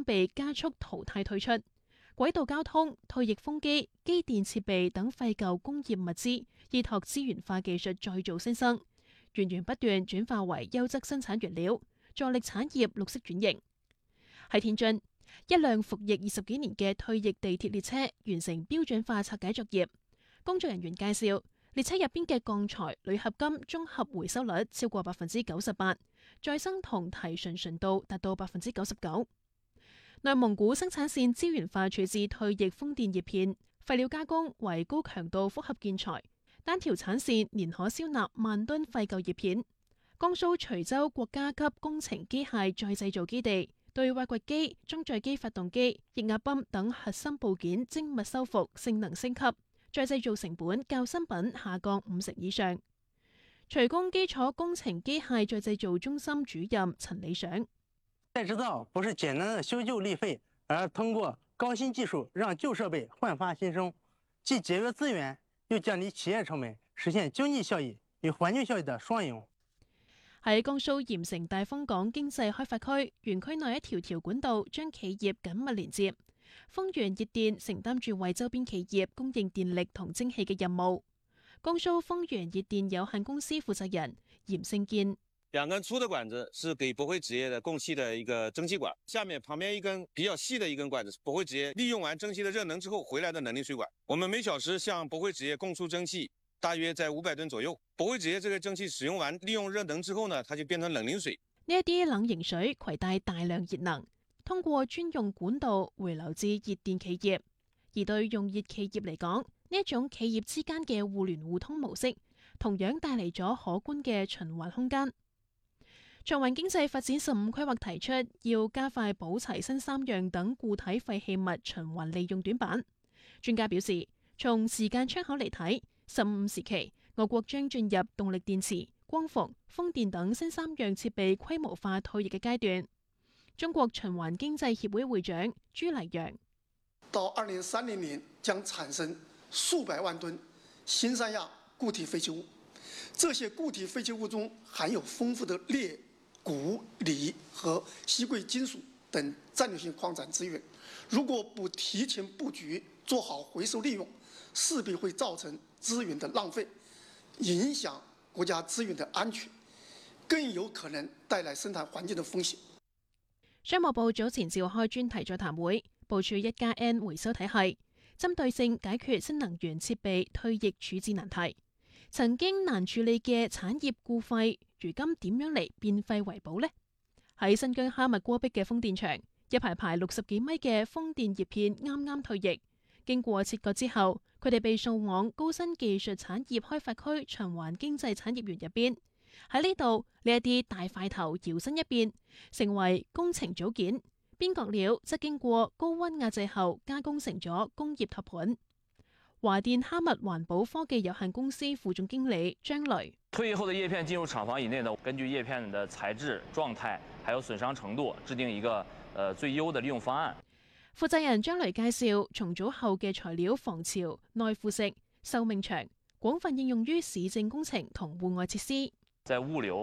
被加速淘汰退出。軌道交通、退役風機、機電設備等廢舊工業物資，依託資源化技術再造新生，源源不斷轉化為優質生產原料，助力產業綠色轉型。喺天津，一輛服役20幾年嘅退役地鐵列車完成標準化拆解作業。工作人員介紹，列車入邊嘅鋼材、鋁合金綜合回收率超過98%，再生同提純度達到99%。內蒙古生產線資源化處置退役風電葉片，廢料加工為高強度複合建材，單條產線年可銷納10000噸廢舊葉片。江蘇徐州國家級工程機械再製造基地對挖掘機、裝載機發動機、液壓泵等核心部件精密修復，性能升級，再製造成本較新品下降50%以上。徐工基礎工程機械再製造中心主任陳理想。 再製造不是簡單的修舊立廢，而通過高新技術讓舊設備煥發新生，既節約資源，又降低企業成本，實現經濟效益與環境效益的雙贏。 喺江蘇鹽城大豐港經濟開發區，園區內一條條管道將企業緊密連接。豐源熱電承擔住為周邊企業供應電力同蒸汽嘅任務。江蘇豐源熱電有限公司負責人嚴勝堅。 2根粗的管子是給駁回紙業的供氣的一個蒸汽管，下面旁邊一根比較細的一根管子，駁回紙業利用完蒸汽的熱能之後回來的冷凝水管。我們每小時向駁回紙業供出蒸汽大約在500噸左右。駁回紙業這個蒸汽使用完，利用熱能之後呢，它就變成冷凝水。 呢一啲冷凝水攜帶大量熱能，通過專用管道回流至熱電企業。而對用熱企業嚟講，呢一種企業之間嘅互聯互通模式，同樣帶嚟咗可觀嘅循環空間。長環經濟發展15規劃提出，要加快補齊新3樣等固體廢棄物循環利用短板。專家表示，從時間窗口嚟睇，15時期我國將進入動力電池、光伏、風電等新3樣設備規模化退役嘅階段。中國循環經濟協會會長朱黎陽： 到2030年將產生數百萬噸新3亞固體廢棄物，這些固體廢棄物中含有豐富的鎳、鈷、鋰和稀貴金屬等戰略性礦產資源，如果不提前布局做好回收利用，勢必會造成資源的浪費，影響國家資源的安全，更有可能帶來生態環境的風險。 商務部早前召開專題座談會，部署1+N 回收體系，針對性解決新能源設備退役處置難題。曾經難處理嘅產業固廢，如今點樣嚟變廢為寶呢？喺新疆哈密戈壁嘅風電場，一排排60幾米嘅風電葉片啱啱退役，經過切割之後，佢哋被送往高新技術產業開發區循環經濟產業園入邊。喺呢度，呢一啲大塊頭搖身一變，成為工程組件，邊角料則經過高溫壓製後加工成咗工業托盤。華電哈密環保科技有限公司副總經理張雷： 退役後的葉片進入廠房以內呢，根據葉片的材質、狀態，還有損傷程度，制定一個最優的利用方案。 負責人張雷介紹，重組後嘅材料防潮、耐腐蝕、壽命長，廣泛應用於市政工程同戶外設施。 在物流